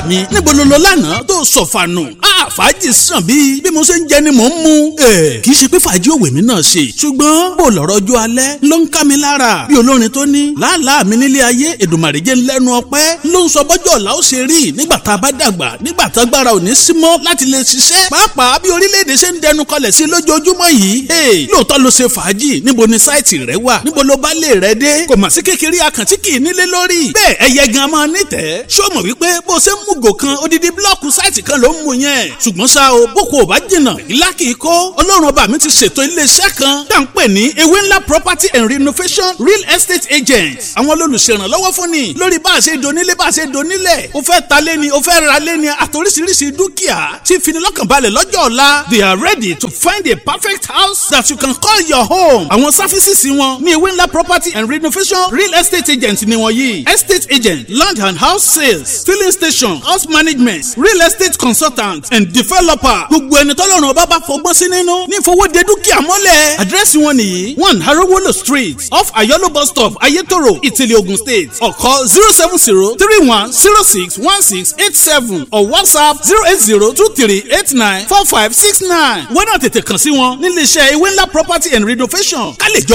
mi níbo ló lọ lánàá tó sọ̀fànù. Fàájì sàn bí mo ṣe ń jẹ ni mò ń mu. Kì í ṣe pé fàájì òwe mi náà ṣe ṣùgbọ́n bó lọ́rọ̀ ọjọ́ alẹ́ ló ń ká mi lára bí olórin tó ní làálàá mi nílé ayé Èdùmàrè jẹ́ lẹ́nu ọpẹ́ ló ń sọ bọ́jọ́ ọ̀la ó ṣe rí nígbà tá a bá dàgbà nígbà tá agbára ò ní sí mọ́ láti lè ṣiṣẹ́ pàápàá bí orílẹ̀-èdè ṣe ń dẹnu kọlẹ̀ sí lójoojúmọ́ yìí. Lóòótọ́ ló ṣe fàájì níbo ni sáìtì rẹ wà níbo ló bá lè rẹ dé kò mà sí kékeré àkàntí kì í nílé lórí bẹ́ẹ̀ ẹyẹ gan máa nítẹ̀ẹ́ ṣó mọ̀ wípé bó ṣe ń mú gò kan odidi blọ́ọ̀kù sáìtì kan ló ń mu yẹn ṣùgbọ́n ṣá o boko ò bá jìnnà ìlà kì í kó Ọlọ́run ọba mi ti ṣètò iléeṣẹ́ kan tá à ń pè ní ewé ńlá property and renovation real estate agents àwọn olùṣèrànlọ́wọ́ fún ni lórí bá a ṣe donílé bá a ṣe donílẹ̀ o fẹ́ ta lé ni o fẹ́ ra lé ni àtòríṣiríṣi dúkìá tí finilọ́kànbalẹ̀ lọ́jọ́ ọ̀la they are ready to find a perfect house that you can call your home. àwọn sáfísìsì wọn ní ewé ńlá property and renovation real estate agent ni wọ́n yìí estate agent land and house sales filling station house management real estate consultant and developer gbogbo ẹni tọ́lọ́run ọba bá fọgbọ́n sí nínú ní ìfowóde dúkìá mọ́lẹ̀ àdírẹ́sì wọn nìyí 1 Harowolo street off Ayolo bus stop Ayetoro Ìtìlẹ̀ Ògùn state or call 07031061687 or WhatsApp 08023894569 wọ́n náà tètè kàn sí wọn nílé iṣẹ́ ewé ńlá property and renovation ká lè jọ